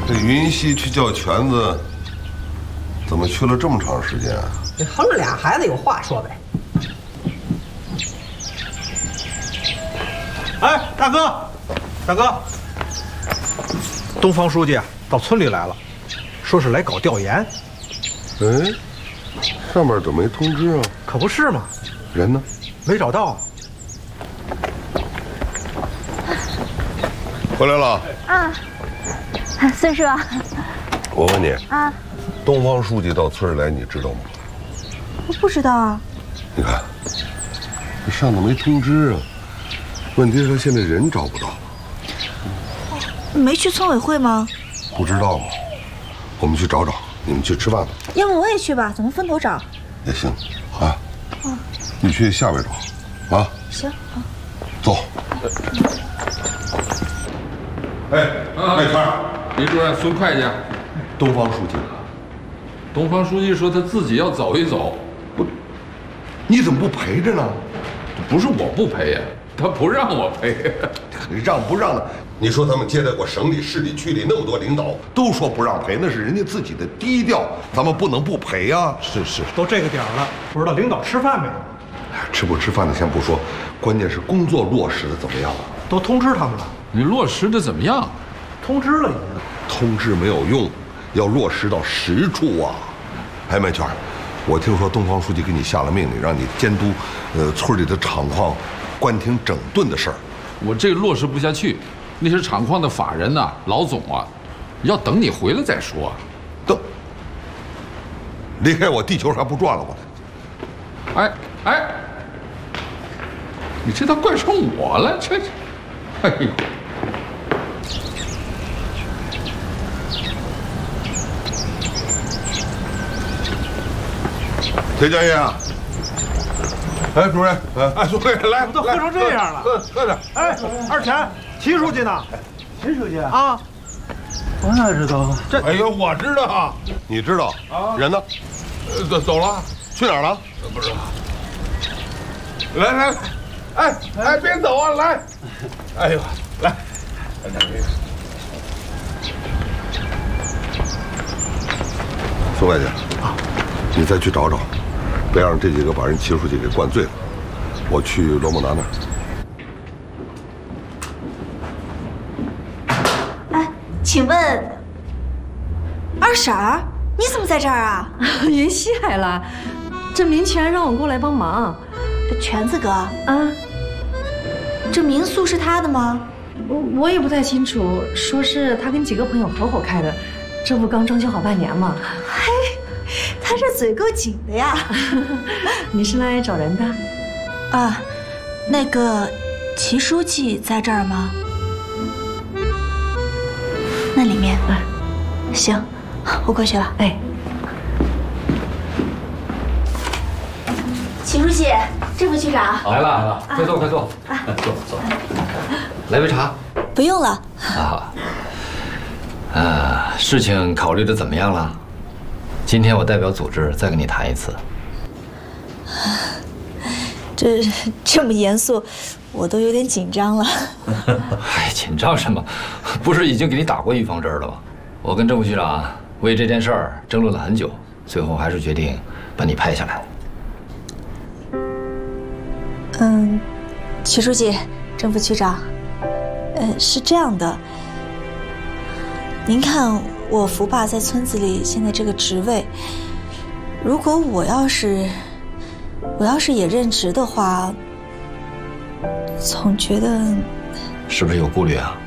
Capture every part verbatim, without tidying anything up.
这云溪去叫全子，怎么去了这么长时间啊？ 你哼着俩孩子有话说呗。 哎，大哥，大哥，东方书记啊，到村里来了，说是来搞调研。 哎，上面怎么没通知啊？ 可不是嘛， 人呢？ 没找到。 回来了。 啊，孙叔。 我问你啊， 东方书记到村里来，你知道吗？ 我不知道啊。 你看，这上头没通知啊。问题是他现在人找不到。 没去村委会吗？ 不知道吗？我们去找找，你们去吃饭吧。 要不我也去吧，咱们分头找。 也行，啊。嗯。你去下边找，啊。 行。好。 走。哎，麦川， 李主任，孙会计， 东方书记。 东方书记说他自己要走一走。 不，你怎么不陪着呢？ 不是我不陪呀，他不让我陪。 让不让呢？你说他们接待过省里、市里、区里那么多领导，都说不让陪，那是人家自己的低调，咱们不能不陪呀。是是， 都这个点儿了，不知道领导吃饭没有？ 吃不吃饭的先不说，关键是工作落实的怎么样啊？ 都通知他们了。 你落实的怎么样？ 通知了已经。 通知没有用，要落实到实处啊！哎，麦圈，我听说东方书记给你下了命令，让你监督，呃，村里的厂矿关停整顿的事儿。 我这落实不下去，那些厂矿的法人呐、啊、老总啊，要等你回来再说。 等离开我，地球还不转了吗？ 哎哎，你这倒怪上我了，这是，哎呦！ 田家业啊！哎，主任，哎， 哎，主任，来，都喝成这样了， 喝喝点。 哎，二钱，齐书记呢？ 齐书记啊， 我哪知道啊？ 这，哎呦，我知道啊，你知道啊？人呢？ 呃，走走了， 去哪儿了？ 不知道。来来来，哎哎，别走啊，来！哎呦，来， 孙会计啊，你再去找找，别让这几个把人齐书记给灌醉了。我去罗木达那儿。 哎，请问二婶儿，你怎么在这儿啊？ 云溪来了，这明全让我过来帮忙。 全子哥啊， 这民宿是他的吗？ 我我也不太清楚，说是他跟几个朋友合伙开的，这不刚装修好半年吗？ 嘿，他这嘴够紧的呀。 你是来找人的？ 啊，那个齐书记在这儿吗？那里面。啊，行，我过去了。 哎， 齐书记。郑副区长来了，来了，快坐，快坐，坐坐，来杯茶。 不用了。 啊，啊，事情考虑的怎么样了？今天我代表组织再跟你谈一次。 这这么严肃，我都有点紧张了。 哎，紧张什么？不是已经给你打过预防针了吗？我跟郑副区长啊，为这件事儿争论了很久，最后还是决定把你派下来。 嗯，齐书记，郑副区长，呃，是这样的，您看我福爸在村子里现在这个职位，如果我要是我要是也任职的话，总觉得是不是有顾虑啊？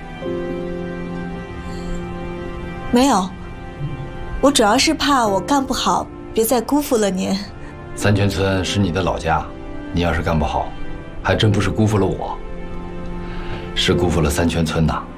没有，我主要是怕我干不好，别再辜负了您。 三泉村是你的老家，你要是干不好，还真不是辜负了我，是辜负了三泉村呐。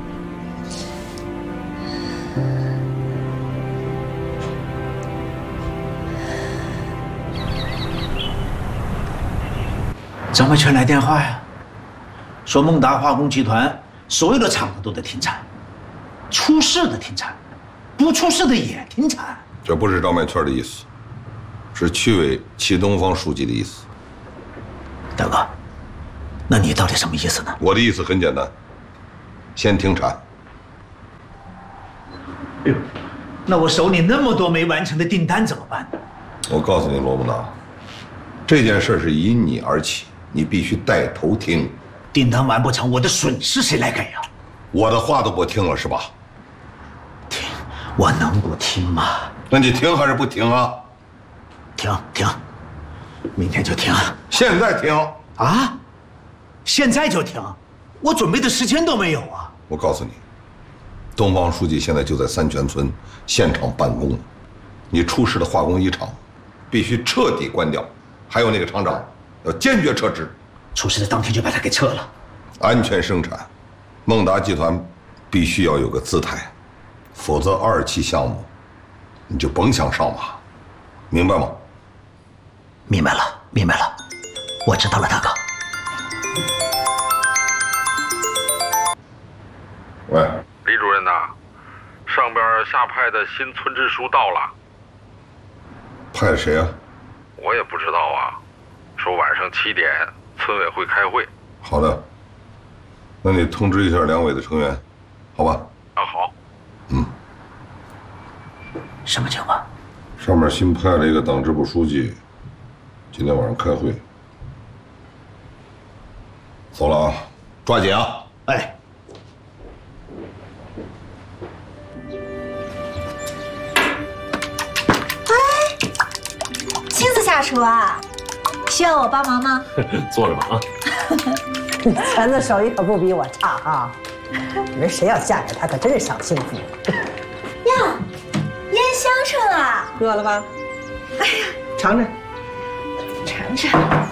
张麦全来电话呀，说孟达化工集团所有的厂子都得停产，出事的停产，不出事的也停产。 这不是张麦圈的意思，是区委齐东方书记的意思。 大哥，那你到底什么意思呢？ 我的意思很简单，先停产。 哎呦，那我手里那么多没完成的订单怎么办呢？ 我告诉你，罗木达，这件事是因你而起，你必须带头听。 订单完不成，我的损失谁来给呀？ 我的话都不听了是吧？ 听，我能不听吗？ 那你听还是不听啊？ 停停，明天就停。 现在停啊？现在就停？我准备的时间都没有啊！ 我告诉你，东方书记现在就在三泉村现场办公，你出事的化工一厂必须彻底关掉，还有那个厂长要坚决撤职。 出事的当天就把他给撤了。 安全生产，孟达集团必须要有个姿态，否则二期项目你就甭想上马，明白吗？ 明白了，明白了，我知道了，大哥。 喂， 李主任呐，上边下派的新村支书到了。 派谁啊？ 我也不知道啊，说晚上七点村委会开会。 好的，那你通知一下两委的成员，好吧？ 啊，好。 嗯。 什么情况？ 上面新派了一个党支部书记，今天晚上开会。走了啊，抓紧啊！ 哎。 亲自下厨啊？需要我帮忙吗？ 坐着吧啊！ 咱的手艺可不比我差啊！你说谁要嫁给他，可真是享幸福。 呀，腌香椿啊！ 饿了吧？ 哎呀， 尝尝， 尝尝。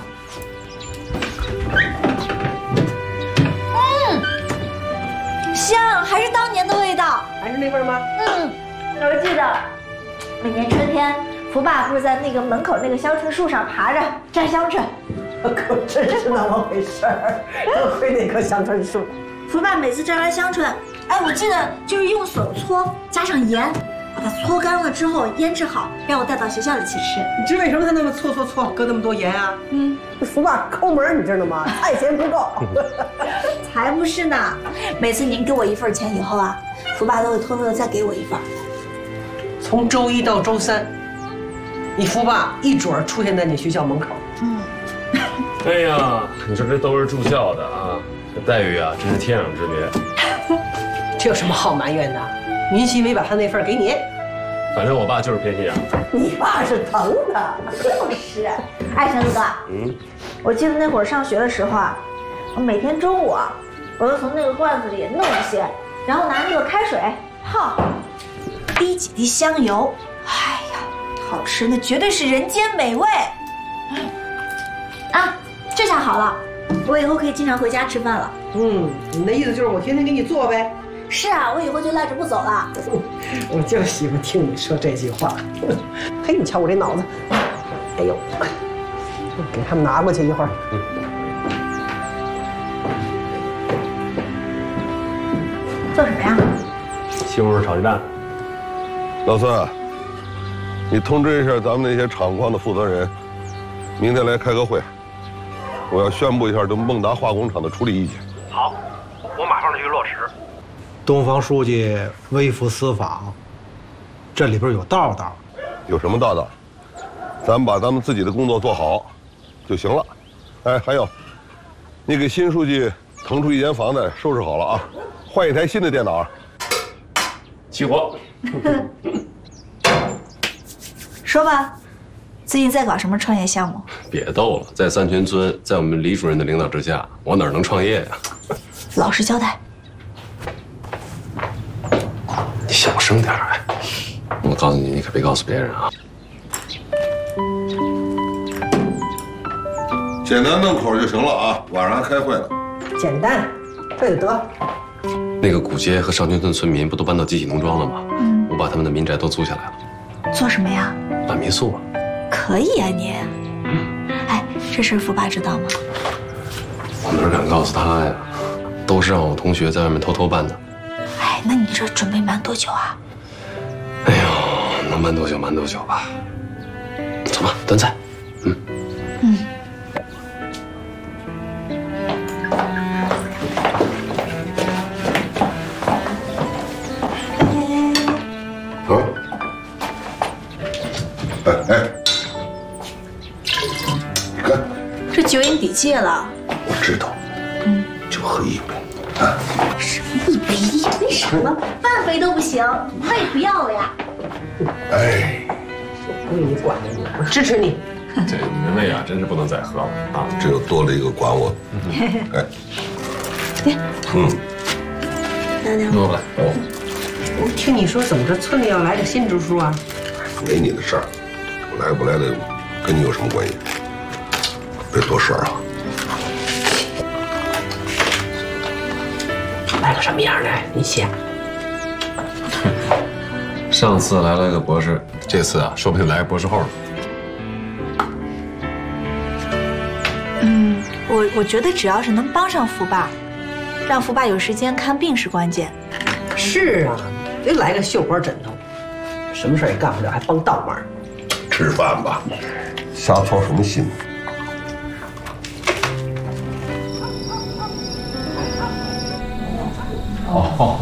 嗯，香，还是当年的味道。 还是那味儿吗？ 嗯，我记得每年春天。福爸不是在那个门口那个香椿树上爬着摘香椿， 可真是那么回事儿。多亏那棵香椿树。 福爸每次摘完香椿，哎，我记得就是用手搓，加上盐，把它搓干了之后腌制好，让我带到学校里去吃。 你知为什么他那么搓搓搓，搁那么多盐啊？嗯，福爸抠门，你知道吗？菜钱不够。 才不是呢！每次您给我一份钱以后啊，福爸都会偷偷的再给我一份。 从周一到周三。你福爸一准儿出现在你学校门口。 嗯。 哎呀，你说这都是住校的啊，这待遇啊，真是天壤之别。 这有什么好埋怨的？云溪没把他那份给你。 反正我爸就是偏心眼。 你爸是疼的。 就是。哎，陈子哥。嗯。我记得那会儿上学的时候啊，我每天中午啊，我就从那个罐子里弄一些，然后拿那个开水泡，滴几滴香油。哎呀。好吃，那绝对是人间美味。啊，这下好了，我以后可以经常回家吃饭了。 嗯，你的意思就是我天天给你做呗？ 是啊，我以后就赖着不走了。 我就喜欢听你说这句话。嘿，你瞧我这脑子，哎呦，给他们拿过去一会儿。嗯、 做什么呀？ 西红柿炒鸡蛋。 老孙。你通知一下咱们那些厂矿的负责人，明天来开个会，我要宣布一下对孟达化工厂的处理意见。 好，我马上就去落实。东方书记微服私访，这里边有道道。 有什么道道？咱们把咱们自己的工作做好就行了。哎，还有，你给新书记腾出一间房子，收拾好了啊，换一台新的电脑。 齐活。 说吧，最近在搞什么创业项目？ 别逗了，在三泉村，在我们李主任的领导之下，我哪能创业呀？ 老实交代。 你小声点哎！我告诉你，你可别告诉别人啊。 简单弄口就行了啊，晚上还开会呢。 简单，这就得。 那个古街和上泉村村民不都搬到集体农庄了吗？嗯，我把他们的民宅都租下来了。 做什么呀？ 办民宿啊。 可以啊你。嗯。哎，这事福爸知道吗？ 我哪敢告诉他呀？都是让我同学在外面偷偷办的。 哎，那你这准备瞒多久啊？ 哎呦，能瞒多久瞒多久吧。走吧，端菜。嗯。嗯。 哎哎，你看， 这酒瘾底戒了。 我知道，嗯，就喝一杯。啊， 什么一杯一杯什么？半杯都不行，我也不要了呀。 哎， 我给你管着你，我支持你。 这你们胃啊，真是不能再喝了啊！ 这又多了一个管我。哎，嗯， 娘娘， 喝吧。 哦， 我听你说，怎么着村里要来个新支书啊？ 没你的事儿，我来不来的跟你有什么关系？别多事儿啊。 来个什么样的？你写。 上次来了个博士，这次啊，说不定来个博士后呢。 嗯，我我觉得只要是能帮上福爸，让福爸有时间看病是关键。 是啊，得来个绣花枕头，什么事儿也干不了，还帮倒忙。 吃饭吧，瞎操什么心？ 哦，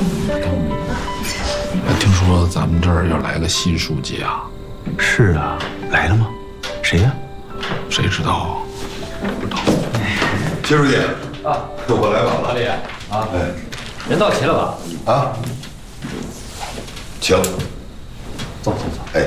听说咱们这儿要来个新书记啊？ 是啊，来了吗？谁呀？ 谁知道啊？不知道。 谢书记啊， 我来晚了。 老李啊， 哎， 人到齐了吧？ 啊，请， 走走走。 哎，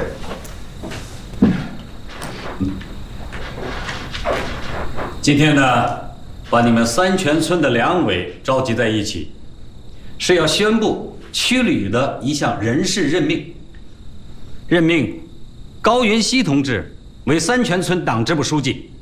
今天呢，把你们三泉村的两委召集在一起，是要宣布区里的一项人事任命，任命高云熙同志为三泉村党支部书记，